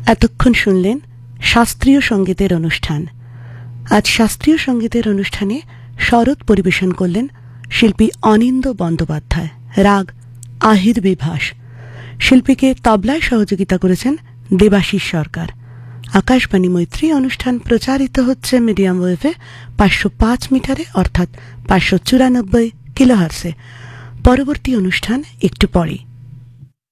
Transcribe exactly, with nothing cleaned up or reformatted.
এতক্ষণ শুনলেন শাস্ত্রীয় সঙ্গীতের অনুষ্ঠান। আজ শাস্ত্রীয় সঙ্গীতের অনুষ্ঠানে শরৎ পরিবেশন করলেন শিল্পী অনিন্দ্য বন্দ্যোপাধ্যায়, রাগ আহির বিভাস। শিল্পীকে তবলায় সহযোগিতা করেছেন দেবাশিস সরকার। আকাশবাণী মৈত্রী অনুষ্ঠান প্রচারিত হচ্ছে মিডিয়াম ওয়েভে পাঁচশো পাঁচ মিটারে অর্থাৎ পাঁচশো চুরানব্বই কিলোহার্টজে। পরবর্তী অনুষ্ঠান একটু পরে।